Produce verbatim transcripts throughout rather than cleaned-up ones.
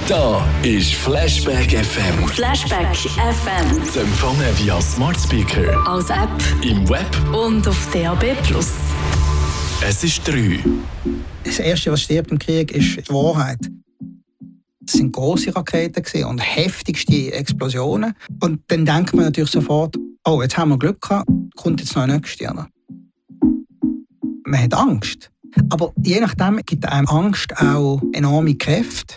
Da ist Flashback F M. Flashback F M. Zu empfangen via Smart Speaker, als App im Web und auf D A B plus. Es ist drei. Das Erste, was stirbt im Krieg, ist die Wahrheit. Es waren grosse Raketen und heftigste Explosionen. Und dann denkt man natürlich sofort, oh, jetzt haben wir Glück gehabt, kommt jetzt noch eine nächste. Man hat Angst. Aber je nachdem gibt einem Angst auch enorme Kräfte.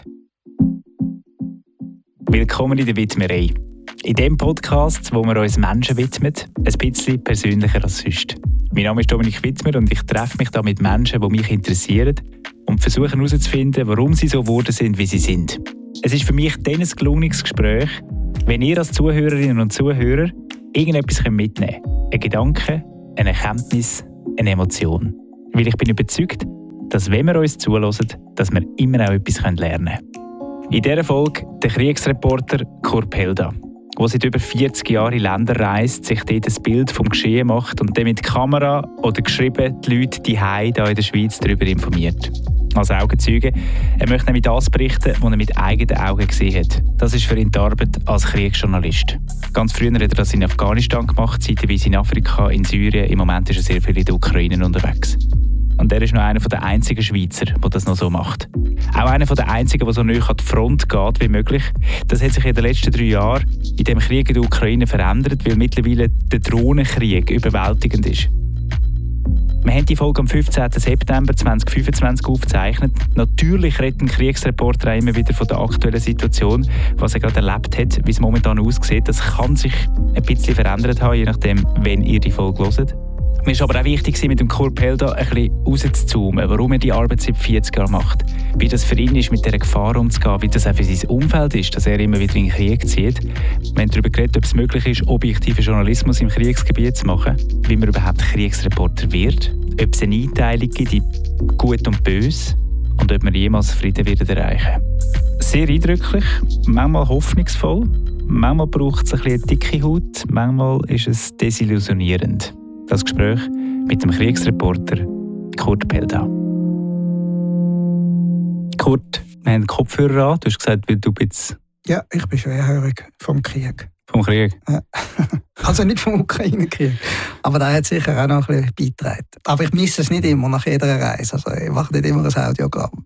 Willkommen in der Widmerei. In dem Podcast, wo wir uns Menschen widmen, ein bisschen persönlicher als sonst. Mein Name ist Dominik Wittmer und ich treffe mich da mit Menschen, die mich interessieren und versuche herauszufinden, warum sie so geworden sind, wie sie sind. Es ist für mich dann ein gelungenes Gespräch, wenn ihr als Zuhörerinnen und Zuhörer irgendetwas mitnehmen könnt. Ein Gedanke, eine Erkenntnis, eine Emotion. Weil ich bin überzeugt, dass wenn wir uns zuhören, dass wir immer auch etwas lernen können. In dieser Folge der Kriegsreporter Kurt Pelda, der seit über vierzig Jahren in Länder reist, sich dort ein Bild vom Geschehen macht und dann mit Kamera oder geschrieben die Leute die hier in der Schweiz darüber informiert. Als Augenzeuge, er möchte nämlich das berichten, was er mit eigenen Augen gesehen hat. Das ist für ihn die Arbeit als Kriegsjournalist. Ganz früher hat er das in Afghanistan gemacht, zeitweise in Afrika, in Syrien. Im Moment ist er sehr viel in der Ukraine unterwegs. Und er ist noch einer der einzigen Schweizer, der das noch so macht. Auch einer der einzigen, der so nahe an die Front geht wie möglich. Das hat sich in den letzten drei Jahren in dem Krieg in der Ukraine verändert, weil mittlerweile der Drohnenkrieg überwältigend ist. Wir haben die Folge am fünfzehnten September zweitausendfünfundzwanzig aufgezeichnet. Natürlich redet ein Kriegsreporter immer wieder von der aktuellen Situation, was er gerade erlebt hat, wie es momentan aussieht. Das kann sich ein bisschen verändert haben, je nachdem, wenn ihr die Folge hört. Mir war aber auch wichtig, mit dem Kurt Pelda ein bisschen rauszuzoomen, warum er die Arbeit seit vierzig Jahren macht. Wie das für ihn ist, mit dieser Gefahr umzugehen, wie das auch für sein Umfeld ist, dass er immer wieder in den Krieg zieht. Wir haben darüber geredet, ob es möglich ist, objektiven Journalismus im Kriegsgebiet zu machen, wie man überhaupt Kriegsreporter wird, ob es eine Einteilung gibt in Gut und Böse und ob wir jemals Frieden werden erreichen. Sehr eindrücklich, manchmal hoffnungsvoll, manchmal braucht es ein bisschen eine dicke Haut, manchmal ist es desillusionierend. Das Gespräch mit dem Kriegsreporter Kurt Pelda. Kurt, wir haben Kopfhörer an. Du hast gesagt, weil du bist... Ja, ich bin schwerhörig vom Krieg. Vom Krieg? Ja. Also nicht vom Ukraine-Krieg. Aber der hat sicher auch noch ein bisschen beigetragen. Aber ich misse es nicht immer nach jeder Reise. Also ich mache nicht immer ein Audiogramm.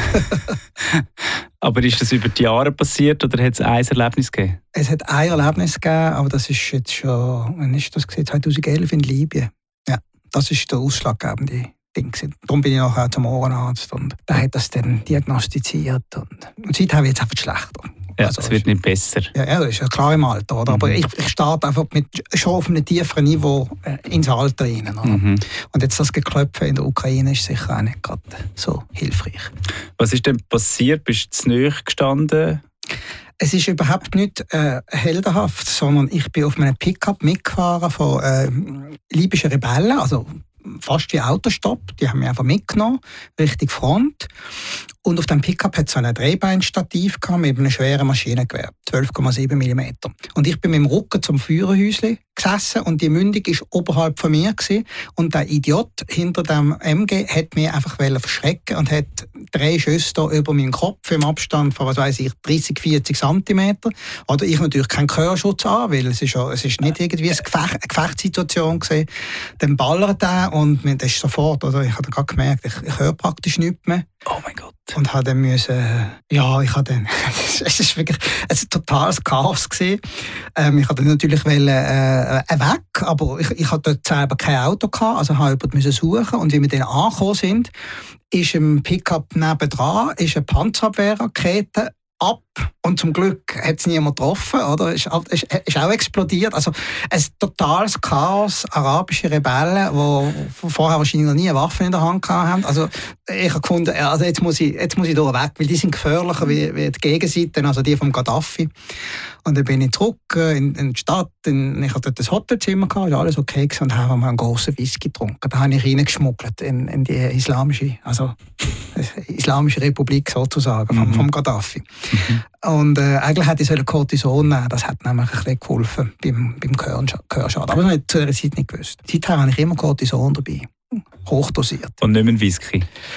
Aber ist das über die Jahre passiert oder hat es ein Erlebnis gegeben? Es hat ein Erlebnis gegeben, aber das ist jetzt schon, wann ist das gewesen? zweitausendelf in Libyen. Ja, das ist der ausschlaggebende Ding. Darum bin ich nachher zum Ohrenarzt und der hat das dann diagnostiziert. Und, und seitdem habe ich jetzt einfach schlechter. Ja, also, es wird nicht besser. Ja, ja, das ist ja klar im Alter. Oder? Mhm. Aber ich, ich starte einfach mit, schon auf einem tieferen Niveau äh, ins Alter rein. Mhm. Und jetzt das Geklöpfe in der Ukraine ist sicher auch nicht gerade so hilfreich. Was ist denn passiert? Bist du zu nahe gestanden? Es ist überhaupt nicht äh, heldenhaft, sondern ich bin auf einem Pickup mitgefahren von äh, libyschen Rebellen, also fast wie Autostopp. Die haben mich einfach mitgenommen, Richtung Front. Und auf dem Pickup hat es so ein Drehbeinstativ mit einem schweren Maschinengewehr, zwölf Komma sieben Millimeter. Und ich bin mit dem Rücken zum Führerhäuschen gesessen und die Mündung war oberhalb von mir gewesen. Und der Idiot hinter dem M G hat mich einfach verschrecken und hat drei Schüsse da über meinen Kopf im Abstand von, was weiß ich, dreißig, vierzig Zentimeter. Oder ich natürlich keinen Gehörschutz an, weil es ist, ja, es ist nicht irgendwie eine, Gefecht, eine Gefechtssituation gewesen. Dann ballert er und das ist sofort, oder ich habe gerade gemerkt, ich, ich höre praktisch nichts mehr. Oh mein Gott. Und habe dann müssen, ja, ich habe dann, es ist wirklich ein totales Chaos gewesen. Ähm, ich hatte natürlich wollen, äh, weg, aber ich, ich hatte dort selber kein Auto gehabt, also habe jemanden müssen suchen. Und wie wir dann angekommen sind, ist im Pickup nebendran ist eine Panzerabwehrrakete ab. Und zum Glück hat es niemand getroffen, oder? Es ist, ist, ist auch explodiert. Also ein totales Chaos, arabische Rebellen, die vorher wahrscheinlich noch nie eine Waffe in der Hand haben. Also ich habe gefunden, also jetzt muss ich, jetzt muss ich da weg, weil die sind gefährlicher wie, wie die Gegenseite, also die vom Gaddafi. Und dann bin ich zurück in, in die Stadt, in, ich hatte dort ein Hotelzimmer, gehabt, war alles okay gewesen, und haben wir einen grossen Whisky getrunken. Da habe ich reingeschmuggelt in, in die islamische, also islamische Republik sozusagen, vom, vom Gaddafi. Mhm. Und äh, eigentlich hätte ich Cortison nehmen, das hat nämlich ein bisschen geholfen beim, beim Gehörschaden. Aber das habe ich zu dieser Zeit nicht gewusst. Seither habe ich immer Cortison dabei, hochdosiert. Und nicht mehr Whisky?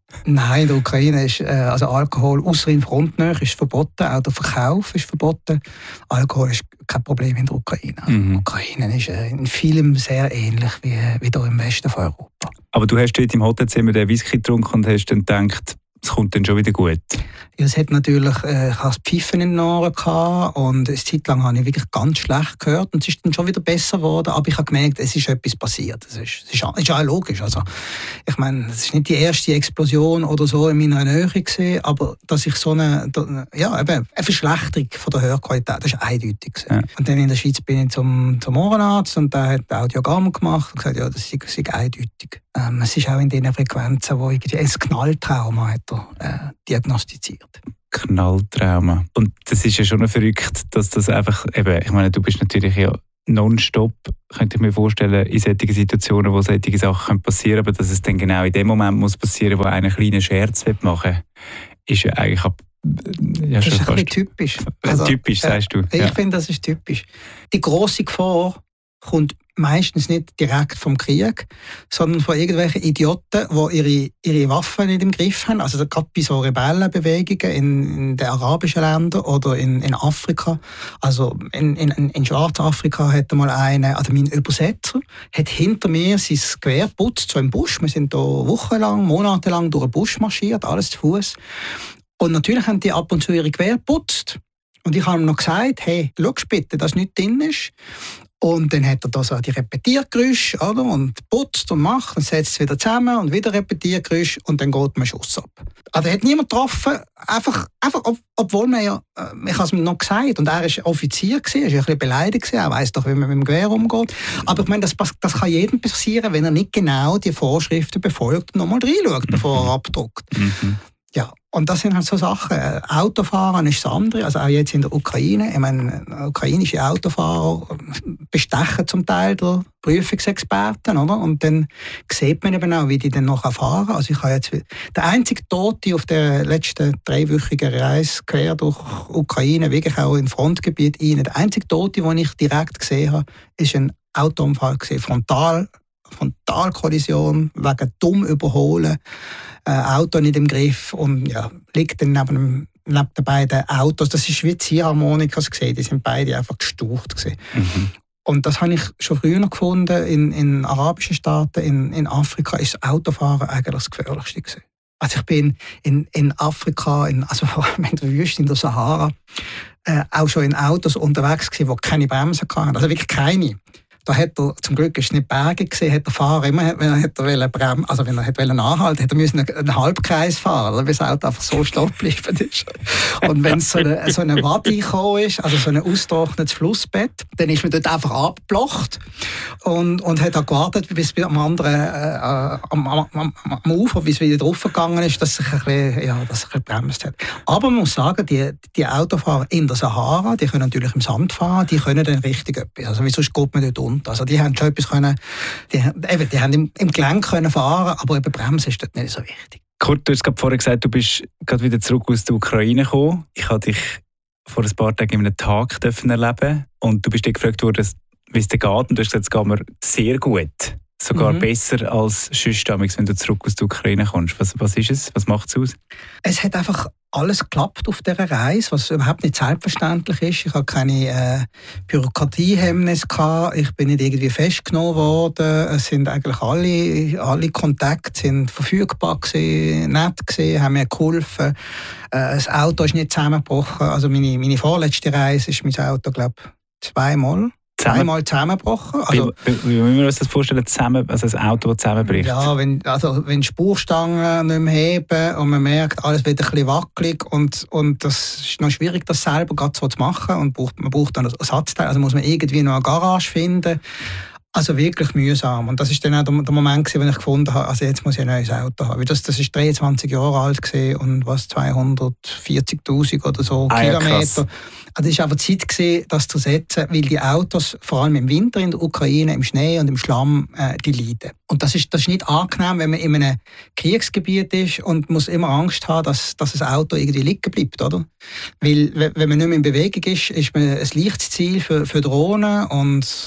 Nein, in der Ukraine ist äh, also Alkohol ausser in Frontnähe ist verboten, auch der Verkauf ist verboten. Alkohol ist kein Problem in der Ukraine. Also mhm. Die Ukraine ist äh, in vielem sehr ähnlich wie, wie hier im Westen von Europa. Aber du hast dort im Hotelzimmer den Whisky getrunken und hast dann gedacht, es kommt dann schon wieder gut? Ja, es hat natürlich, äh, ich hatte Pfiffen in den Ohren gehabt und eine Zeit lang habe ich wirklich ganz schlecht gehört und es ist dann schon wieder besser geworden, aber ich habe gemerkt, es ist etwas passiert. Es ist, es ist, es ist auch logisch. Also, ich meine, es ist nicht die erste Explosion oder so in meiner Nähe gewesen, aber dass ich so eine, ja, eben eine Verschlechterung von der Hörqualität, das ist eindeutig gewesen. Ja. Und dann in der Schweiz bin ich zum, zum Ohrenarzt und der hat Audiogramm gemacht und gesagt, ja, das sei, sei eindeutig. Ähm, es ist auch in den Frequenzen, wo irgendwie ein Knalltrauma hat er, äh, diagnostiziert. Knalltrauma. Und das ist ja schon verrückt, dass das einfach, eben, ich meine, du bist natürlich ja nonstop, könnte ich mir vorstellen, in solchen Situationen, wo solche Sachen passieren können, aber dass es dann genau in dem Moment muss passieren, wo einer einen kleinen Scherz machen will, ist ja eigentlich ab, ja, das schon ist fast ein bisschen typisch. Also, typisch, sagst du. Ich ja. finde, das ist typisch. Die grosse Gefahr kommt meistens nicht direkt vom Krieg, sondern von irgendwelchen Idioten, die ihre, ihre Waffen nicht im Griff haben. Also gerade bei so Rebellenbewegungen in, in den arabischen Ländern oder in, in Afrika. Also in, in, in Schwarzafrika hat mal einer, also mein Übersetzer, hat hinter mir sein Gewehr geputzt, so im Busch. Wir sind da wochenlang, monatelang durch den Busch marschiert, alles zu Fuß. Und natürlich haben die ab und zu ihre Gewehr geputzt. Und ich habe ihm noch gesagt, hey, schau bitte, dass nichts drin ist. Und dann hat er da so die Repetiergeräusche, oder? Und putzt und macht und setzt es wieder zusammen und wieder Repetiergeräusche und dann geht man Schuss ab. Also er hat niemand getroffen, einfach, einfach ob, obwohl man ja, ich habe es ihm noch gesagt, und er war Offizier, er war ein bisschen beleidigt, er weiss doch, wie man mit dem Gewehr umgeht. Aber ich meine, das, das kann jedem passieren, wenn er nicht genau die Vorschriften befolgt und nochmal reinschaut, bevor er abdruckt. Mhm. Ja, und das sind halt so Sachen. Autofahren ist das andere, also auch jetzt in der Ukraine. Ich meine, ukrainische Autofahrer bestechen zum Teil der Prüfungsexperten, oder? Und dann sieht man eben auch, wie die dann noch fahren. Also ich habe jetzt der einzige Tote auf der letzten dreiwöchigen Reise quer durch Ukraine, wirklich auch im Frontgebiet rein. Der einzige Tote, den ich direkt gesehen habe, ist ein Autounfall gewesen, Frontal. Frontalkollision wegen dumm überholen, äh, Auto nicht im Griff und ja, liegt dann neben, dem, neben den beiden Autos. Das ist wie Ziehharmonikas gesehen, die sind beide einfach gestaucht gewesen. Mhm. Und das habe ich schon früher gefunden, in, in arabischen Staaten, in, in Afrika ist das Autofahren eigentlich das Gefährlichste gewesen. Also ich bin in, in Afrika, in, also vor allem in der Wüste, in der Sahara, äh, auch schon in Autos unterwegs gewesen, die keine Bremsen hatten, also wirklich keine. Da hat er, zum Glück ist es nicht Berge gesehen, hat der Fahrer immer, wenn er wollte bremsen, also wenn er wollte anhalten, hat er müssen einen, einen Halbkreis fahren, bis das Auto einfach so stehen geblieben ist. Und wenn es so eine, so eine Wadi gekommen ist, also so ein ausgetrocknetes Flussbett, dann ist man dort einfach abgeblocht und, und hat auch gewartet, bis es am anderen, äh, am, am, am, am Ufer, bis es wieder draufgegangen ist, dass sich ein bisschen, ja, dass sich ein bisschen bremst hat. Aber man muss sagen, die, die Autofahrer in der Sahara, die können natürlich im Sand fahren, die können dann richtig etwas. Also wie sonst geht man dort unten. Also die haben schon etwas können, die, eben, die haben im, im Gelenk können fahren, aber eben Bremsen ist dort nicht so wichtig. Kurt, du hast gerade vorher gesagt, du bist gerade wieder zurück aus der Ukraine gekommen. Ich habe dich vor ein paar Tagen in einem Tag erleben und du bist dir gefragt worden, wie es dir geht und du hast gesagt, es geht mir sehr gut. Sogar mhm. besser als sonst, wenn du zurück aus der Ukraine kommst. Was, was ist es? Was macht es aus? Es hat einfach alles geklappt auf dieser Reise, was überhaupt nicht selbstverständlich ist. Ich hatte keine äh, Bürokratiehemmnisse gehabt. Ich bin nicht irgendwie festgenommen worden. Es sind eigentlich alle, alle Kontakte sind verfügbar gewesen, nett gewesen, haben mir geholfen. Äh, das Auto ist nicht zusammengebrochen. Also meine, meine vorletzte Reise ist mein Auto, glaube ich, zweimal. Zweimal zusammengebrochen. Also, wie, wie, wie müssen wir uns das vorstellen, zusammen, also ein Auto, das zusammenbricht? Ja, wenn, also, wenn Spurstangen nicht mehr heben und man merkt, alles wird ein bisschen wackelig und, und das ist noch schwierig, das selber gerade so zu machen und braucht, man braucht dann ein Ersatzteil, also muss man irgendwie noch eine Garage finden. Also wirklich mühsam. Und das war dann auch der, der Moment, wo ich gefunden habe, also jetzt muss ich ein neues Auto haben. Das, das ist dreiundzwanzig Jahre alt gewesen und was zweihundertvierzigtausend oder so ah, Kilometer. Ja, also es war aber Zeit gewesen, das zu setzen, weil die Autos, vor allem im Winter in der Ukraine, im Schnee und im Schlamm, äh, die leiden. Und das ist, das ist nicht angenehm, wenn man in einem Kriegsgebiet ist und muss immer Angst haben, dass, dass das Auto irgendwie liegen bleibt, oder? Weil wenn man nicht mehr in Bewegung ist, ist man ein leichtes Ziel für, für Drohnen und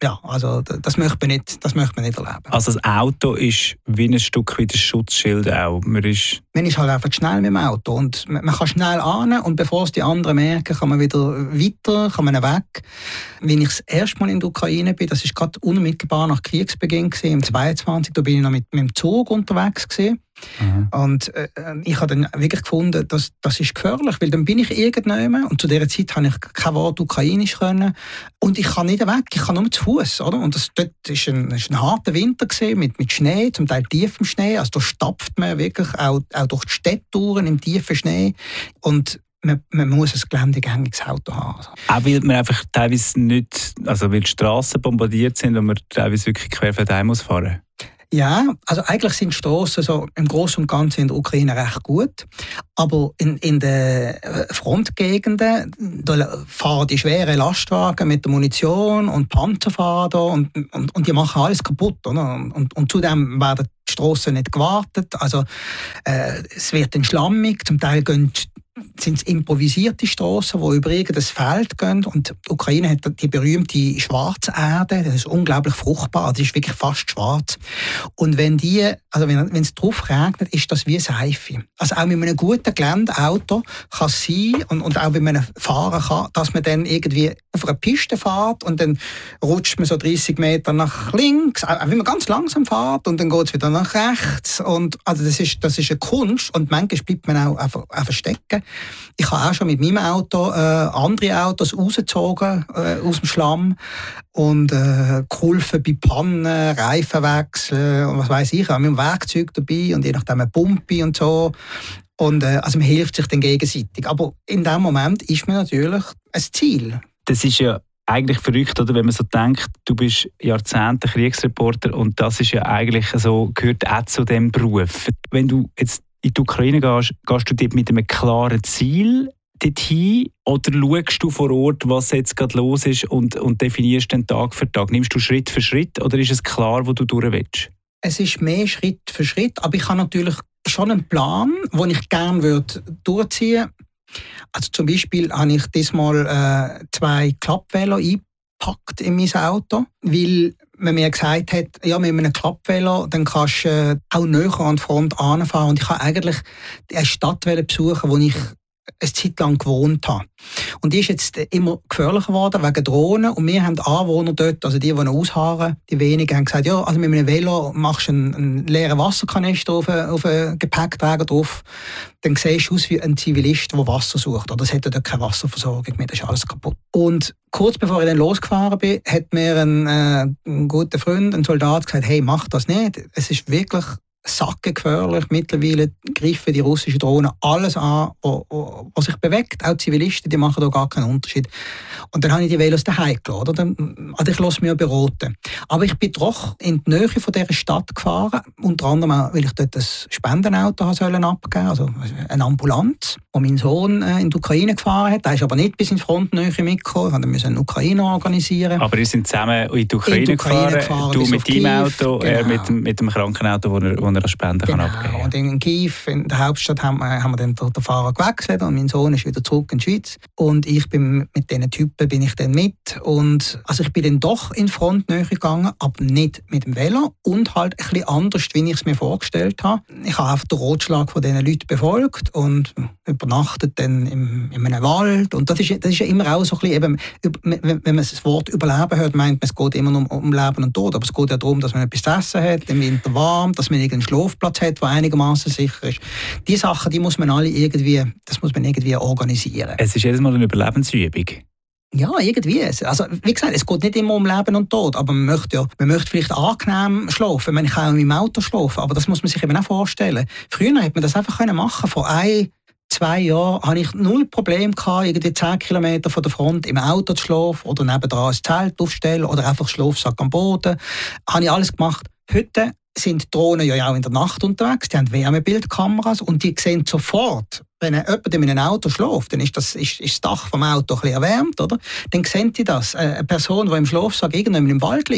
ja, also das möchte man nicht, das möchte man nicht erleben. Also das Auto ist wie ein Stück wie das Schutzschild auch. Man ist, man ist halt einfach schnell mit dem Auto und man, man kann schnell an und bevor es die anderen merken, kann man wieder weiter, kann man weg. Wenn ich das erste Mal in der Ukraine bin, das ist gerade unmittelbar nach Kriegsbeginn gewesen, im zweiundzwanzig, da bin ich noch mit, mit dem Zug unterwegs gewesen. Mhm. Und äh, ich habe dann wirklich gefunden, dass, das ist gefährlich, weil dann bin ich irgendjemand und zu dieser Zeit habe ich kein Wort Ukrainisch können und ich kann nicht weg, ich kann nur zu Fuß, oder? Und das dort ist ein, ist ein harter Winter gewesen, mit, mit Schnee, zum Teil tiefem Schnee, also da stapft man wirklich auch, auch durch die Städte durch, im tiefen Schnee und man, man muss ein geländegängiges Auto haben. Also. Auch weil man einfach teilweise nicht, also weil die Strassen bombardiert sind und man teilweise wirklich quer von daheim muss fahren. Ja, also eigentlich sind die Strassen so im Großen und Ganzen in der Ukraine recht gut, aber in, in den Frontgegenden da fahren die schweren Lastwagen mit der Munition und Panzer fahren da und, und, und die machen alles kaputt, oder? Und, und zudem werden die Strassen nicht gewartet, also äh, es wird dann schlammig, zum Teil gehen sind es improvisierte Strassen, die über irgendein Feld gehen. Und die Ukraine hat die berühmte schwarze Erde, das ist unglaublich fruchtbar, das ist wirklich fast schwarz. Und wenn die, also wenn, wenn es drauf regnet, ist das wie Seife. Also auch mit einem guten Geländeauto kann es sein, und, und auch wenn man fahren kann, dass man dann irgendwie auf einer Piste fährt und dann rutscht man so dreißig Meter nach links, auch wenn man ganz langsam fährt und dann geht es wieder nach rechts. Und, also das ist, das ist eine Kunst und manchmal bleibt man auch einfach, einfach stecken. Ich habe auch schon mit meinem Auto äh, andere Autos rausgezogen äh, aus dem Schlamm und äh, geholfen bei Pannen, Reifenwechsel und was weiß ich. Ich habe mit dem Werkzeug dabei und je nachdem eine Pumpe und so. Und, äh, also man hilft sich dann gegenseitig. Aber in dem Moment ist man natürlich ein Ziel. Das ist ja eigentlich verrückt, oder, wenn man so denkt, du bist Jahrzehnte Kriegsreporter und das ist ja eigentlich so, gehört auch zu diesem Beruf. Wenn du jetzt in die Ukraine gehst, gehst du dort mit einem klaren Ziel dorthin oder schaust du vor Ort, was jetzt gerade los ist und, und definierst den Tag für Tag? Nimmst du Schritt für Schritt oder ist es klar, wo du durch willst? Es ist mehr Schritt für Schritt, aber ich habe natürlich schon einen Plan, den ich gerne würde durchziehen würde. Also zum Beispiel habe ich diesmal äh, zwei Klappvelo eingepackt in mein Auto, weil man mir gesagt hat, ja, mit einem Klappvelo, dann kannst du äh, auch näher an die Front anfahren. Und ich habe eigentlich eine Stadt besuchen, wo ich eine Zeit lang gewohnt habe. Und die ist jetzt immer gefährlicher geworden wegen Drohnen. Und wir haben Anwohner dort, also die, die noch ausharren, die wenigen, haben gesagt, ja, also mit einem Velo machst du einen, einen leeren Wasserkanister auf einen, auf einen Gepäckträger drauf, dann siehst du aus wie ein Zivilist, der Wasser sucht. Oder es hätte dort keine Wasserversorgung mehr, das ist alles kaputt. Und kurz bevor ich dann losgefahren bin, hat mir ein, äh, ein guter Freund, ein Soldat, gesagt, hey, mach das nicht. Es ist wirklich sackengefährlich. Mittlerweile greifen die russischen Drohnen alles an, was sich bewegt. Auch Zivilisten, die machen da gar keinen Unterschied. Und dann habe ich die Velos daheim gelassen. Also ich lasse mich ja beraten. Aber ich bin doch in die Nähe von dieser Stadt gefahren. Unter anderem auch, weil ich dort ein Spendenauto abgeben sollte, also eine Ambulanz, wo mein Sohn in die Ukraine gefahren hat. Der ist aber nicht bis in die Frontnähe mitgekommen. Wir mussten eine Ukraine organisieren. Aber ihr seid zusammen in die Ukraine, in die Ukraine gefahren, gefahren. Du mit deinem Auto, genau. Er mit, mit dem Krankenauto, wo er, wo er Spenden genau. kann abgeben. Und in Kiew, in der Hauptstadt, haben wir, haben wir dann den Fahrer gewechselt und mein Sohn ist wieder zurück in die Schweiz. Und ich bin mit diesen Typen bin ich dann mit. Und also ich bin dann doch in die Frontnähe gegangen, aber nicht mit dem Velo und halt ein bisschen anders, wie ich es mir vorgestellt habe. Ich habe einfach den Ratschlag von diesen Leuten befolgt und übernachtet dann im, in einem Wald. Und das ist, das ist ja immer auch so ein bisschen, eben, wenn man das Wort Überleben hört, meint man, es geht immer nur um, um Leben und Tod. Aber es geht ja darum, dass man etwas zu essen hat, im Winter warm, dass man irgendeinen Schlafplatz hat, der einigermaßen sicher ist. Die Sachen, die muss man alle irgendwie, das muss man irgendwie organisieren. Es ist jedes Mal eine Überlebensübung. Ja, irgendwie. Also, wie gesagt, es geht nicht immer um Leben und Tod, aber man möchte, ja, man möchte vielleicht angenehm schlafen. Man kann auch im Auto schlafen, aber das muss man sich eben auch vorstellen. Früher hätte man das einfach machen können. Vor ein, zwei Jahren hatte ich null Probleme gehabt, irgendwie zehn Kilometer von der Front im Auto zu schlafen oder nebendran ein Zelt aufstellen oder einfach Schlafsack am Boden. Habe ich alles gemacht. Heute sind Drohnen ja auch in der Nacht unterwegs, die haben Wärmebildkameras und die sehen sofort, wenn jemand in einem Auto schläft, dann ist das, ist, ist das Dach vom Auto ein bisschen erwärmt, oder? Dann sehen die das. Eine Person, die im Schlafsack irgendwann im Wald liegt,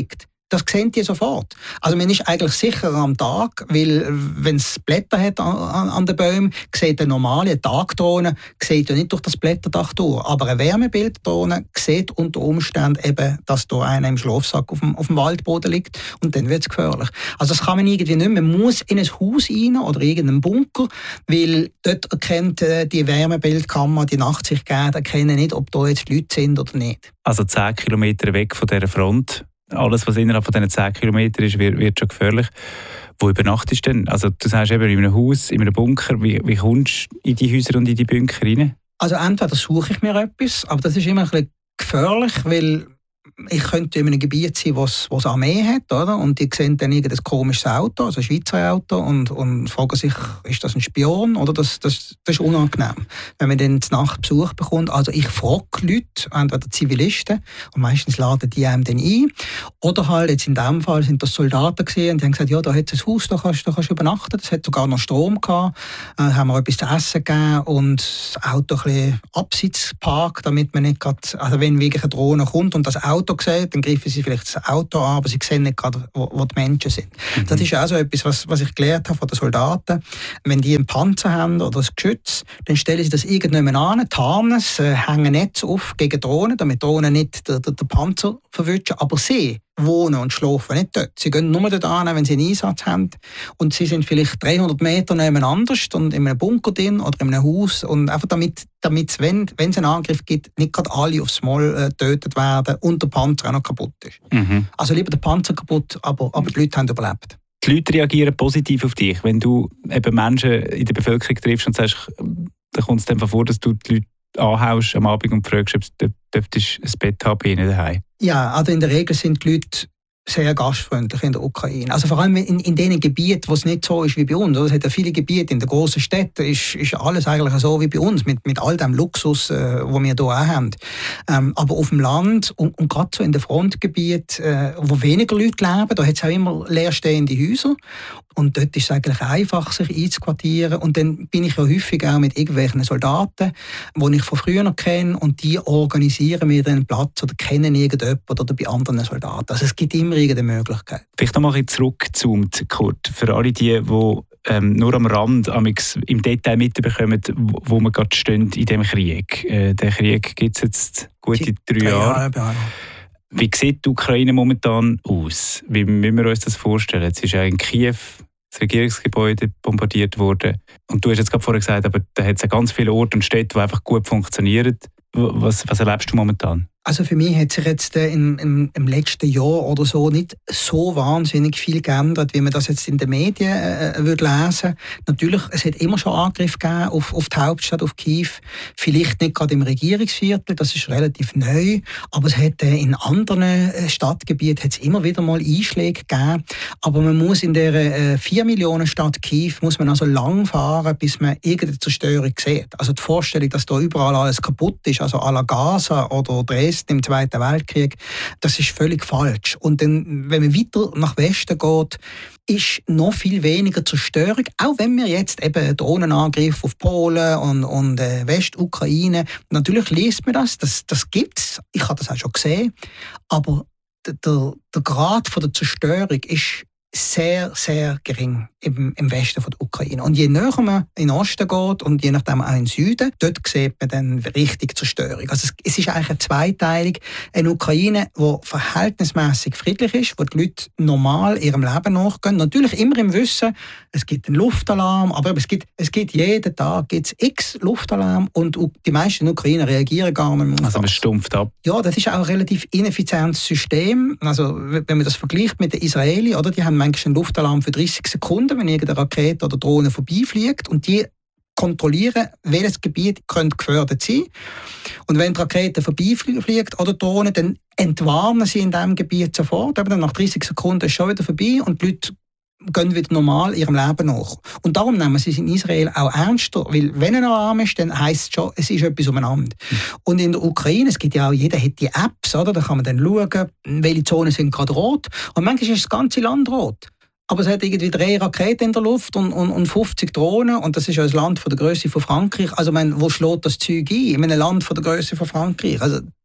Das sehen die sofort. Also man ist eigentlich sicherer am Tag, weil wenn es Blätter hat an, an, an den Bäumen, sieht eine normale Tagdrohne sieht ja nicht durch das Blätterdach durch. Aber eine Wärmebilddrohne sieht unter Umständen eben, dass da einer im Schlafsack auf dem, auf dem Waldboden liegt und dann wird es gefährlich. Also das kann man irgendwie nicht. Man muss in ein Haus rein oder irgendeinen Bunker, weil dort erkennt äh, die Wärmebildkammer, die Nachtsicht geht, erkennen nicht, ob da jetzt Leute sind oder nicht. Also zehn Kilometer weg von dieser Front. Alles, was innerhalb von diesen zehn Kilometern ist, wird, wird schon gefährlich. Wo übernachtest du denn? Also du sagst eben in einem Haus, in einem Bunker. Wie, wie kommst du in die Häuser und in die Bunker rein? Also entweder suche ich mir etwas, aber das ist immer ein bisschen gefährlich, weil ich könnte in einem Gebiet sein, wo es Armee hat, oder? Und die sehen dann irgendein komisches Auto, also ein Schweizer Auto, und, und fragen sich, ist das ein Spion? Oder das, das, das ist unangenehm, wenn man dann Nacht Besuch bekommt. Also ich frage Leute, entweder Zivilisten, und meistens laden die einem dann ein, oder halt, jetzt in diesem Fall sind das Soldaten gewesen, und die haben gesagt, ja, da hat es ein Haus, da kannst du übernachten, es hat sogar noch Strom gehabt, äh, haben wir etwas zu essen gegeben und das Auto ein bisschen abseits geparkt, damit man nicht gerade, also wenn wirklich eine Drohne kommt und das Auto sehen, dann greifen sie vielleicht das Auto an, aber sie sehen nicht gerade, wo, wo die Menschen sind. Mhm. Das ist auch so etwas, was, was ich gelernt habe von den Soldaten. Wenn die einen Panzer haben oder ein Geschütz, dann stellen sie das irgendjemand an, tarnen es, äh, hängen Netz auf gegen Drohnen, damit Drohnen nicht den, den, den Panzer verwischen, aber sie wohnen und schlafen nicht dort. Sie gehen nur dort an, wenn sie einen Einsatz haben. Und sie sind vielleicht dreihundert Meter nebeneinander und in einem Bunker drin oder in einem Haus. Und einfach damit, damit wenn, wenn es einen Angriff gibt, nicht gerade alle aufs Mal äh, getötet werden und der Panzer auch noch kaputt ist. Mhm. Also lieber der Panzer kaputt, aber, aber die Leute haben überlebt. Die Leute reagieren positiv auf dich. Wenn du eben Menschen in der Bevölkerung triffst und sagst, dann kommt es dann vor, dass du die Leute anhaust am Abend und fragst, ob du dürftest ein Bett haben bei ihnen daheim. Ja, also in der Regel sind die Leute sehr gastfreundlich in der Ukraine. Also vor allem in, in den Gebieten, wo es nicht so ist wie bei uns. Es hat ja viele Gebiete in den grossen Städten, ist, ist alles eigentlich so wie bei uns, mit, mit all dem Luxus, äh, wo wir hier auch haben. Ähm, aber auf dem Land und, und gerade so in den Frontgebieten, äh, wo weniger Leute leben, da hat es auch immer leerstehende Häuser. Und dort ist es eigentlich einfach, sich einzuquartieren. Und dann bin ich ja häufig auch mit irgendwelchen Soldaten, die ich von früher noch kenne, und die organisieren mir dann einen Platz oder kennen irgendjemanden oder bei anderen Soldaten. Also es gibt immer irgendeine Möglichkeit. Vielleicht noch mal ein bisschen zurückgezoomt, Kurt, für alle die, die ähm, nur am Rand im Detail mitbekommen, wo, wo wir gerade stehen in diesem Krieg. Äh, den Krieg gibt es jetzt gute drei, drei Jahre. Jahre. Wie sieht die Ukraine momentan aus? Wie müssen wir uns das vorstellen? Jetzt ist ja in Kiew das Regierungsgebäude bombardiert worden. Und du hast jetzt gerade vorher gesagt, aber da hat es ja ganz viele Orte und Städte, die einfach gut funktionieren. Was, was erlebst du momentan? Also für mich hat sich jetzt äh, im, im, im letzten Jahr oder so nicht so wahnsinnig viel geändert, wie man das jetzt in den Medien äh, würde lesen. Natürlich, es hat immer schon Angriffe gegeben auf, auf die Hauptstadt, auf Kiew. Vielleicht nicht gerade im Regierungsviertel, das ist relativ neu, aber es hat äh, in anderen äh, Stadtgebieten hat es immer wieder mal Einschläge gegeben. Aber man muss in der äh, vier Millionen Stadt Kiew muss man also lang fahren, bis man irgendeine Zerstörung sieht. Also die Vorstellung, dass da überall alles kaputt ist, also à la Gaza oder Dresden im Zweiten Weltkrieg, das ist völlig falsch. Und dann, wenn man weiter nach Westen geht, ist noch viel weniger Zerstörung, auch wenn wir jetzt eben Drohnenangriff auf Polen und, und äh, Westukraine, natürlich liest man das, das, das gibt es, ich habe das auch schon gesehen, aber der, der, der Grad von der Zerstörung ist sehr, sehr gering im, im Westen von der Ukraine. Und je näher man in den Osten geht und je nachdem auch in den Süden, dort sieht man dann richtig Zerstörung. Also es, es ist eigentlich eine Zweiteilung. Eine Ukraine, die verhältnismäßig friedlich ist, wo die Leute normal ihrem Leben nachgehen. Natürlich immer im Wissen, es gibt einen Luftalarm, aber es gibt, es gibt jeden Tag gibt's x Luftalarm und die meisten Ukrainer reagieren gar nicht mehr. Also man stumpft ab. Ja, das ist auch ein relativ ineffizientes System. Also wenn man das vergleicht mit den Israelis, oder, die haben manchmal einen Luftalarm für dreißig Sekunden, wenn irgendeine Rakete oder Drohne vorbeifliegt, und die kontrollieren, welches Gebiet könnte gefährdet sein. Und wenn die Rakete vorbeifliegt oder Drohne, dann entwarnen sie in diesem Gebiet sofort. Aber dann nach dreißig Sekunden ist es schon wieder vorbei und die Leute gehen wieder normal ihrem Leben nach. Und darum nehmen sie es in Israel auch ernster, weil wenn ein Alarm ist, dann heisst es schon, es ist etwas umeinander. Mhm. Und in der Ukraine, es gibt ja auch, jeder hat die Apps, oder? Da kann man dann schauen, welche Zonen sind gerade rot. Und manchmal ist das ganze Land rot. Aber es hat irgendwie drei Raketen in der Luft und, und, und fünfzig Drohnen. Und das ist ja ein Land von der Größe von Frankreich. Also, man, wo schlägt das Zeug ein? In einem Land von der Größe von Frankreich. Also,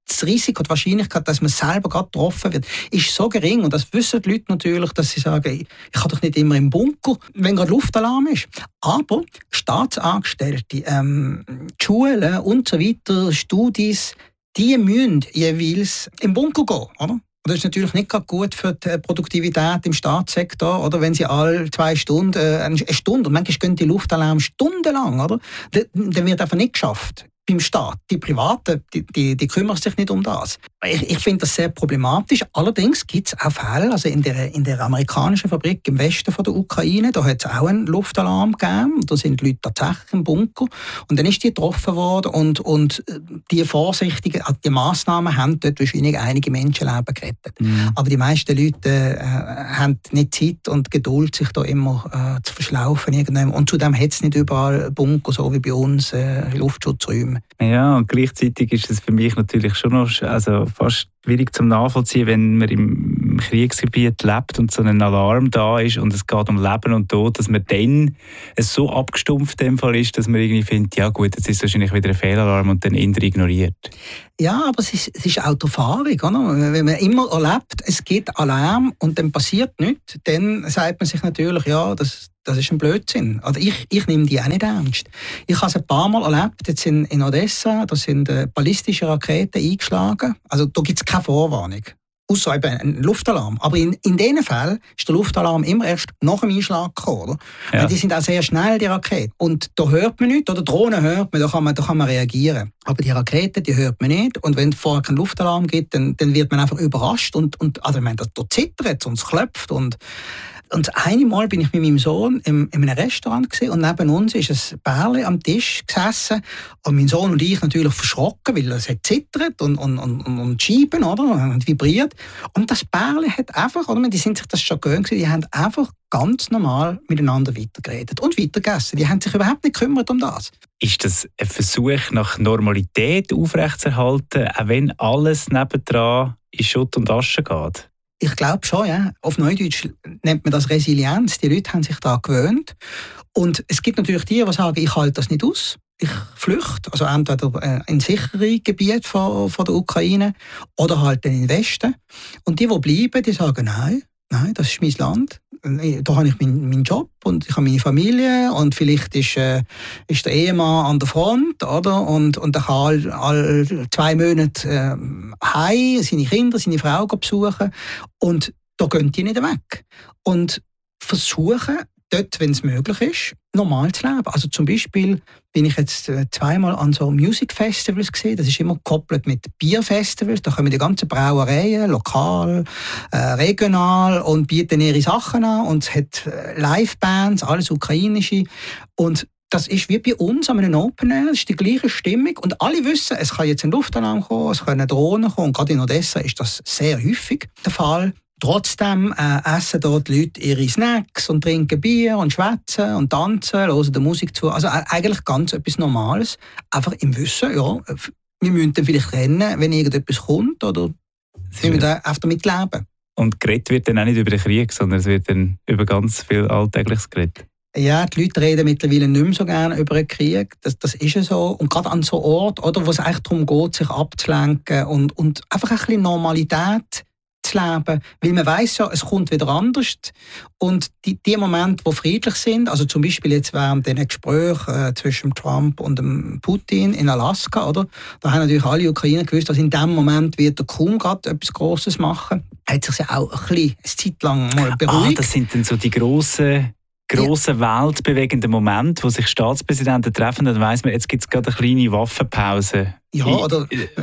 das Risiko, die Wahrscheinlichkeit, dass man selber gerade getroffen wird, ist so gering. Und das wissen die Leute natürlich, dass sie sagen, ich kann doch nicht immer im Bunker, wenn gerade Luftalarm ist. Aber Staatsangestellte, ähm, die Schulen und so weiter, Studis, die müssen jeweils im Bunker gehen, oder? Das ist natürlich nicht gerade gut für die Produktivität im Staatssektor, oder? Wenn sie alle zwei Stunden, äh, eine Stunde, und manchmal gehen die Luftalarm stundenlang, oder? Dann wird einfach nicht geschafft. Beim Staat. Die Privaten, die, die, die kümmern sich nicht um das. Ich, ich finde das sehr problematisch. Allerdings gibt es auch Fälle, also in der, in der amerikanischen Fabrik im Westen von der Ukraine, da hat es auch einen Luftalarm gegeben. Da sind die Leute tatsächlich im Bunker. Und dann ist die getroffen worden und, und die vorsichtigen, also die Massnahmen haben dort wahrscheinlich einige Menschenleben gerettet. Mhm. Aber die meisten Leute äh, haben nicht Zeit und Geduld, sich da immer äh, zu verschlaufen. Irgendwann. Und zudem hat es nicht überall Bunker, so wie bei uns, äh, Luftschutzräume. Ja, und gleichzeitig ist es für mich natürlich schon noch also fast schwierig zum Nachvollziehen, wenn man im Kriegsgebiet lebt und so ein Alarm da ist und es geht um Leben und Tod, dass man dann so abgestumpft in dem Fall ist, dass man irgendwie findet, ja gut, jetzt ist wahrscheinlich wieder ein Fehlalarm und dann eher ignoriert. Ja, aber es ist, es ist auch die Erfahrung, oder? Wenn man immer erlebt, es gibt Alarm und dann passiert nichts, dann sagt man sich natürlich, ja, das Das ist ein Blödsinn. Also ich, ich nehme die auch nicht ernst. Ich habe es ein paar Mal erlebt, jetzt in, in Odessa, da sind äh, ballistische Raketen eingeschlagen. Also da gibt es keine Vorwarnung. Außer eben ein Luftalarm. Aber in, in diesen Fällen ist der Luftalarm immer erst nach dem Einschlag gekommen. Oder? Ja. Die sind auch sehr schnell, die Raketen. Und da hört man nichts, oder Drohnen hört man, da kann man, da kann man reagieren. Aber die Raketen, die hört man nicht. Und wenn es vorher keinen Luftalarm gibt, dann, dann wird man einfach überrascht. Und, und, also ich meine, da zittert und es klopft. Und Und einmal bin ich mit meinem Sohn in, in einem Restaurant gewesen, und neben uns ist ein Pärchen am Tisch gesessen. Und mein Sohn und ich natürlich verschrocken, weil es hat zittert und, und, und, und Scheiben, oder? Und vibriert. Und das Pärchen hat einfach, oder? Die sind sich das schon gewöhnt gewesen, die haben einfach ganz normal miteinander weitergeredet und weitergegessen. Die haben sich überhaupt nicht gekümmert um das. Ist das ein Versuch, nach Normalität aufrechtzuerhalten, auch wenn alles nebendran in Schutt und Asche geht? Ich glaube schon, ja. Auf Neudeutsch nennt man das Resilienz. Die Leute haben sich daran gewöhnt. Und es gibt natürlich die, die sagen, ich halte das nicht aus. Ich flüchte, also entweder in sichere Gebiete von, von der Ukraine oder halt in den Westen. Und die, die bleiben, die sagen, nein, nein, das ist mein Land. Da habe ich meinen, meinen Job und ich habe meine Familie und vielleicht ist, äh, ist der Ehemann an der Front, oder? Und, und er kann all, all zwei Monate äh, heim, seine Kinder, seine Frau besuchen und da gehen die nicht weg. Und versuchen, dort, wenn es möglich ist, normal zu leben. Also zum Beispiel bin ich jetzt zweimal an so Music Festivals gesehen. Das ist immer gekoppelt mit Bierfestivals. Da kommen die ganzen Brauereien, lokal, äh, regional, und bieten ihre Sachen an. Und es hat äh, Livebands, alles ukrainische. Und das ist wie bei uns an einem Open Air. Es ist die gleiche Stimmung. Und alle wissen, es kann jetzt ein Luftalarm kommen, es können Drohnen kommen. Und gerade in Odessa ist das sehr häufig der Fall. Trotzdem äh, essen dort die Leute ihre Snacks und trinken Bier und schwätzen und tanzen, hören der Musik zu. Also äh, eigentlich ganz etwas Normales. Einfach im Wissen, ja, wir müssen dann vielleicht rennen, wenn irgendetwas kommt, oder wir müssen einfach damit leben. Und geredet wird dann auch nicht über den Krieg, sondern es wird dann über ganz viel Alltägliches geredet. Ja, die Leute reden mittlerweile nicht mehr so gerne über den Krieg. Das, das ist ja so. Und gerade an so Orten, oder, wo es eigentlich darum geht, sich abzulenken und, und einfach ein bisschen Normalität zu leben, weil man weiss ja, es kommt wieder anders. Und die, die Momente, die friedlich sind, also zum Beispiel jetzt während den Gesprächen äh, zwischen Trump und dem Putin in Alaska, oder? Da haben natürlich alle Ukrainer gewusst, dass in dem Moment wird der kaum gerade etwas Grosses machen. Hat sich ja auch ein bisschen eine Zeit lang mal beruhigt. Ah, das sind dann so die grossen grossen, ja, weltbewegenden Moment, wo sich Staatspräsidenten treffen, dann weiss man, jetzt gibt es gerade eine kleine Waffenpause. Ja, oder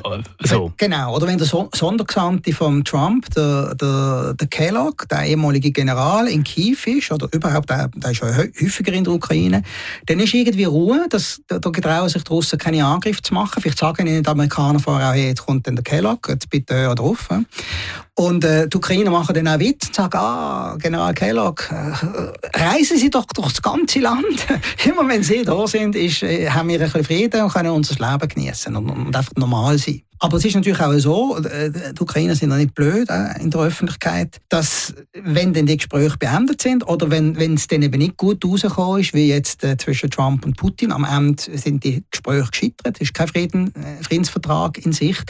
so. Genau, oder wenn der Sondergesandte von Trump, der, der, der Kellogg, der ehemalige General in Kiew ist, oder überhaupt, der, der ist ja häufiger in der Ukraine, dann ist irgendwie Ruhe, dass, da getrauen sich die Russen keine Angriffe zu machen. Vielleicht sagen ihnen die Amerikaner vorher auch, hey, jetzt kommt dann der Kellogg, jetzt bitte hör drauf. Und äh, die Ukrainer machen dann auch Witz und sagen, ah, General Kellogg, äh, reisen Sie doch durch das ganze Land. Immer wenn Sie da sind, ist, äh, haben wir ein bisschen Frieden und können unser Leben genießen und, und einfach normal sein. Aber es ist natürlich auch so, die Ukrainer sind ja nicht blöd äh, in der Öffentlichkeit, dass, wenn dann die Gespräche beendet sind oder wenn, wenn es dann eben nicht gut rausgekommen ist, wie jetzt äh, zwischen Trump und Putin, am Ende sind die Gespräche gescheitert, es ist kein Frieden, äh, Friedensvertrag in Sicht,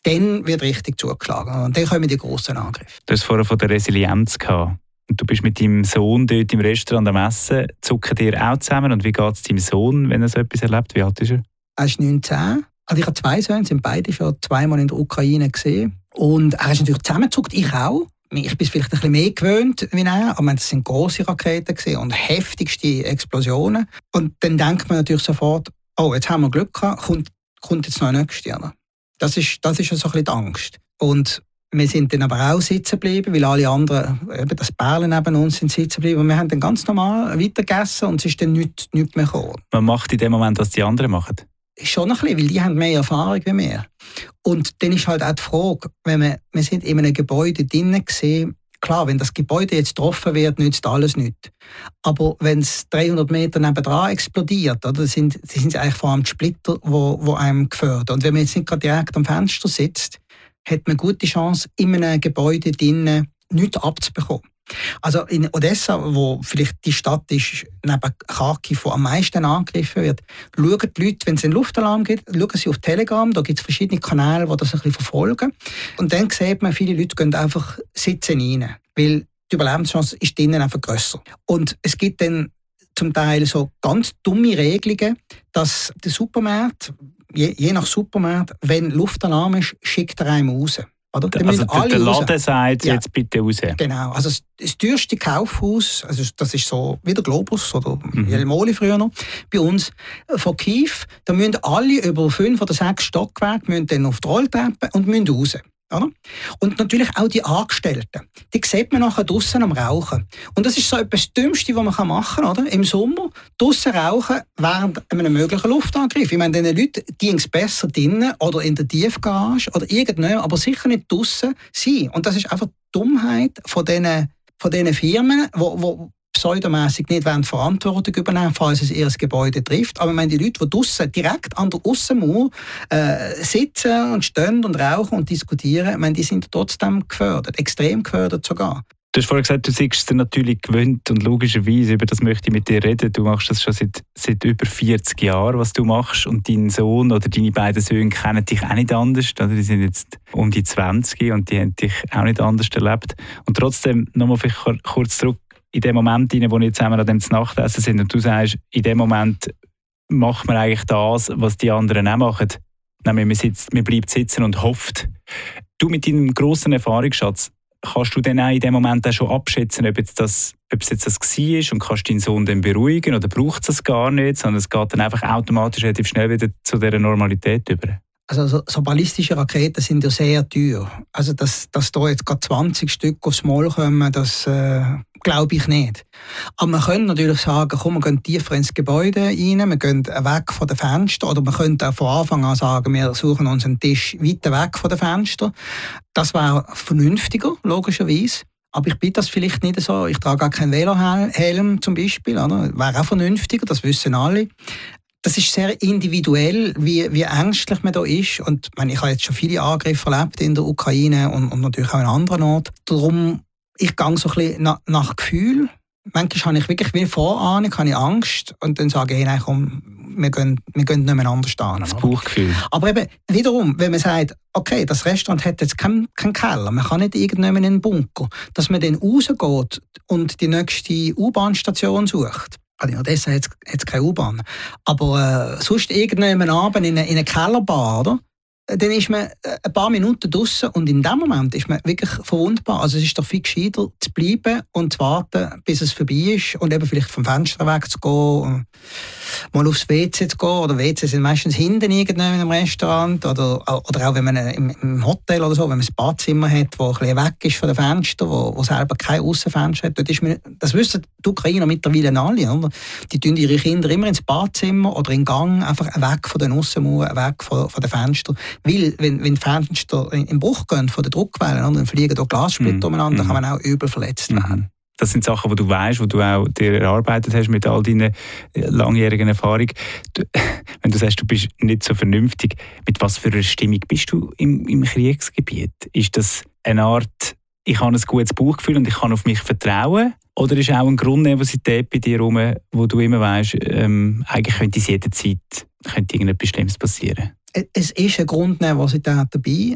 dann wird richtig zugeschlagen. Und dann kommen die grossen Angriffe. Du hast vorher von der Resilienz gehabt. Und du bist mit deinem Sohn dort im Restaurant am Essen. Zucken ihr auch zusammen? Und wie geht es deinem Sohn, wenn er so etwas erlebt? Wie alt ist er? Er ist neunzehn. Also ich habe zwei Söhne, sind beide schon zweimal in der Ukraine gesehen. Und er ist natürlich zusammengezuckt, ich auch. Ich bin vielleicht ein bisschen mehr gewöhnt wie er, aber das sind grosse Raketen gewesen und heftigste Explosionen. Und dann denkt man natürlich sofort, oh, jetzt haben wir Glück gehabt, kommt, kommt jetzt noch eine nächste. Das ist, das ist so ein bisschen die Angst. Und wir sind dann aber auch sitzen geblieben, weil alle anderen, eben das Pärchen neben uns, sind sitzen geblieben. Und wir haben dann ganz normal weitergegessen und es ist dann nichts, nichts mehr gekommen. Man macht in dem Moment, was die anderen machen? Schon ein bisschen, weil die haben mehr Erfahrung wie wir. Und dann ist halt auch die Frage, wenn wir, wir sind in einem Gebäude drinnen gesehen, klar, wenn das Gebäude jetzt getroffen wird, nützt alles nichts. Aber wenn es dreihundert Meter nebendran explodiert, oder, sind, sind eigentlich vor allem die Splitter, die wo, wo einem gefährden. Und wenn man jetzt nicht gerade direkt am Fenster sitzt, hat man eine gute Chance, in einem Gebäude drinnen nichts abzubekommen. Also in Odessa, wo vielleicht die Stadt ist, neben Kharkiv, wo am meisten angegriffen wird, schauen die Leute, wenn es einen Luftalarm gibt, schauen sie auf Telegram, da gibt es verschiedene Kanäle, die das ein bisschen verfolgen. Und dann sieht man, viele Leute gehen einfach sitzen rein, weil die Überlebenschance ist drinnen einfach grösser. Und es gibt dann zum Teil so ganz dumme Regelungen, dass der Supermarkt, je, je nach Supermarkt, wenn Luftalarm ist, schickt er einem raus. Oder? Also der, der Laden sagt, ja. Jetzt bitte raus. Genau, also das, das teuerste Kaufhaus, also das ist so wie der Globus oder mhm. Jelmoli früher noch, bei uns von Kiew, da müssen alle über fünf oder sechs Stockwerke müssen dann auf die Rolltreppe und müssen raus. Oder? Und natürlich auch die Angestellten. Die sieht man nachher draussen am Rauchen. Und das ist so etwas Dümmste, was man machen kann. Oder? Im Sommer draussen rauchen während einem möglichen Luftangriff. Ich meine, diesen Leuten ging es besser drinnen oder in der Tiefgarage oder irgendwo, aber sicher nicht draussen sein. Und das ist einfach die Dummheit von diesen, von diesen Firmen, die pseudomässig nicht Verantwortung übernehmen, falls es ihr Gebäude trifft. Aber ich meine, die Leute, die draussen direkt an der Aussenmauer äh, sitzen und stehen und rauchen und diskutieren, ich meine, die sind trotzdem gefördert, extrem gefördert sogar. Du hast vorhin gesagt, du siehst es dir natürlich gewöhnt und logischerweise, über das möchte ich mit dir reden. Du machst das schon seit, seit über vierzig Jahren, was du machst, und dein Sohn oder deine beiden Söhne kennen dich auch nicht anders. Die sind jetzt um die zwanzig und die haben dich auch nicht anders erlebt. Und trotzdem, nochmal vielleicht kurz zurück, in dem Moment, wo wir zusammen an dem Nachtessen sind und du sagst, in dem Moment macht man eigentlich das, was die anderen auch machen. Nämlich man, sitzt, man bleibt sitzen und hofft. Du mit deinem grossen Erfahrungsschatz, kannst du dann auch in dem Moment auch schon abschätzen, ob, jetzt das, ob es jetzt das war und kannst deinen Sohn dann beruhigen oder braucht es das gar nicht, sondern es geht dann einfach automatisch relativ schnell wieder zu dieser Normalität über? Also so, so ballistische Raketen sind ja sehr teuer. Also dass, dass da jetzt gerade zwanzig Stück aufs Maul kommen, das äh, glaube ich nicht. Aber man könnte natürlich sagen, komm, wir gehen tiefer ins Gebäude rein, wir gehen weg von den Fenstern, oder man könnte auch von Anfang an sagen, wir suchen uns einen Tisch weiter weg von den Fenstern. Das wäre vernünftiger, logischerweise. Aber ich bin das vielleicht nicht so. Ich trage auch keinen Velohelm zum Beispiel. Oder? Wäre auch vernünftiger, das wissen alle. Das ist sehr individuell, wie, wie ängstlich man da ist. Und ich, meine, ich habe jetzt schon viele Angriffe erlebt in der Ukraine und, und natürlich auch in anderen Orten. Darum, ich gehe so ein bisschen nach, nach Gefühl. Manchmal habe ich wirklich wie Vorahnung, habe ich Angst. Und dann sage ich, hey, nein, komm, wir gehen, wir gehen nicht mehr anders hin. Das Bauchgefühl. Aber eben, wiederum, wenn man sagt, okay, das Restaurant hat jetzt keinen kein Keller, man kann nicht irgendjemand in einen Bunker, dass man dann rausgeht und die nächste U-Bahn-Station sucht. Also in Odessa hat es keine U-Bahn. Aber äh, sonst irgendwann Abend in eine, in eine Kellerbar, oder? Dann ist man ein paar Minuten draussen und in dem Moment ist man wirklich verwundbar. Also es ist doch viel gescheiter, zu bleiben und zu warten, bis es vorbei ist und eben vielleicht vom Fenster wegzugehen, mal aufs W C zu gehen. Oder W C sind meistens hinten irgendwo in einem Restaurant oder, oder auch wenn man im, im Hotel oder so, wenn man ein Badzimmer hat, das ein bisschen weg ist von den Fenstern, wo, wo selber kein Aussenfenster hat. Dort ist man, das wissen die Ukrainer mittlerweile alle. Oder? Die tun ihre Kinder immer ins Badzimmer oder in den Gang, einfach weg von den Aussenmauern, weg von, von den Fenstern. Weil, wenn, wenn die Fenster in Bruch gehen von den Druckwellen, dann fliegen da Glassplitter mm. umeinander, mm. kann man auch übel verletzt werden. Mm. Das sind Sachen, die du weißt, die du auch dir erarbeitet hast mit all deinen langjährigen Erfahrungen. Du, wenn du sagst, du bist nicht so vernünftig, mit was für einer Stimmung bist du im, im Kriegsgebiet? Ist das eine Art, ich habe ein gutes Bauchgefühl und ich kann auf mich vertrauen? Oder ist auch eine Grundnervosität bei dir herum, wo du immer weißt, ähm, eigentlich könnte es jederzeit könnte irgendetwas Schlimmes passieren? Es ist eine Grundnervosität dabei.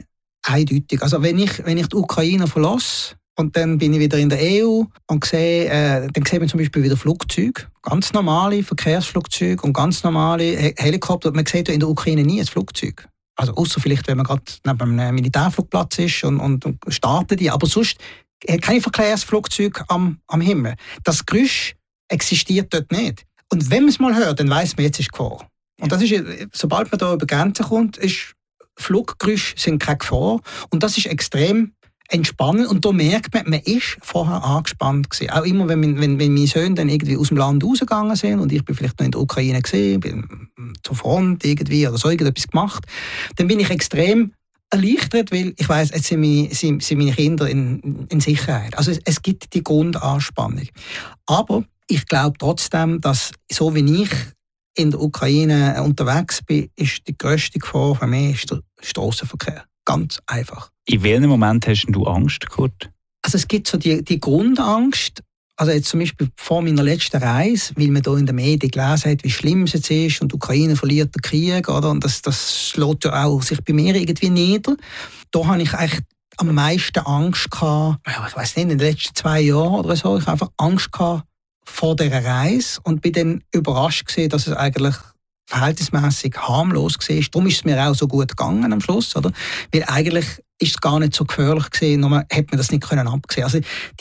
eindeutig. Also wenn ich, wenn ich die Ukraine verlasse und dann bin ich wieder in der E U und sehe, äh, dann sieht man zum Beispiel wieder Flugzeuge, ganz normale Verkehrsflugzeuge und ganz normale He- Helikopter. Man sieht ja in der Ukraine nie ein Flugzeug. Also außer vielleicht, wenn man gerade neben einem Militärflugplatz ist und, und, und startet die. Aber sonst keine Verkehrsflugzeuge am, am Himmel. Das Geräusch existiert dort nicht. Und wenn man es mal hört, dann weiss man, jetzt ist Gefahr. Und das ist, sobald man da über Grenzen kommt, ist Fluggeräusche sind keine Gefahr. Und das ist extrem entspannend. Und da merkt man, man ist vorher angespannt gewesen. Auch immer, wenn, wenn, wenn meine Söhne dann irgendwie aus dem Land rausgegangen sind und ich bin vielleicht noch in der Ukraine gesehen, bin zur Front irgendwie oder so irgendetwas gemacht, dann bin ich extrem erleichtert, weil ich weiss, jetzt sind meine, sind, sind meine Kinder in, in Sicherheit. Also es, es gibt die Grundanspannung. Aber ich glaube trotzdem, dass so wie ich in der Ukraine unterwegs bin, ist die grösste Gefahr für mich ist der Strassenverkehr. Ganz einfach. In welchem Moment hast du Angst, Kurt? Also es gibt so die, die Grundangst, also jetzt zum Beispiel vor meiner letzten Reise, weil man da in den Medien gelesen hat, wie schlimm es jetzt ist und die Ukraine verliert den Krieg, oder? Und das, das schlägt ja auch sich bei mir irgendwie nieder. Da habe ich eigentlich am meisten Angst gehabt, ja, ich weiss nicht, in den letzten zwei Jahren oder so, ich habe einfach Angst gehabt vor dieser Reise und bin dann überrascht gewesen, dass es eigentlich verhältnismäßig harmlos war. Darum ist es mir auch so gut gegangen am Schluss, oder? Weil eigentlich ist es gar nicht so gefährlich gewesen, nur hätte man das nicht können absehen. Also